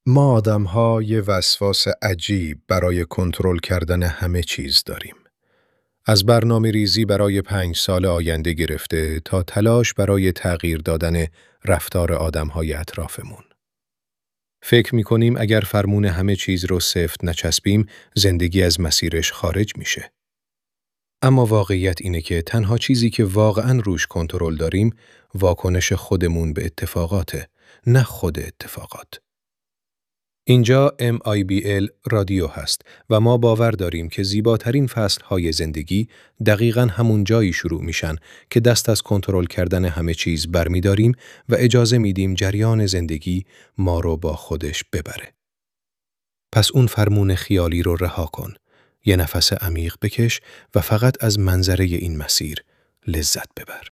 ما آدم‌ها یه وسواس عجیب برای کنترل کردن همه چیز داریم. از برنامه‌ریزی برای 5 سال آینده گرفته تا تلاش برای تغییر دادن رفتار آدم‌های اطرافمون. فکر می‌کنیم اگر فرمون همه چیز رو سفت نچسبیم، زندگی از مسیرش خارج میشه. اما واقعیت اینه که تنها چیزی که واقعاً روش کنترل داریم، واکنش خودمون به اتفاقاته، نه خود اتفاقات. اینجا MIBL رادیو هست و ما باور داریم که زیباترین فصل‌های زندگی دقیقاً همون جایی شروع میشن که دست از کنترل کردن همه چیز برمی‌داریم و اجازه میدیم جریان زندگی ما رو با خودش ببره. پس اون فرمون خیالی رو رها کن. یه نفس عمیق بکش و فقط از منظره این مسیر لذت ببر.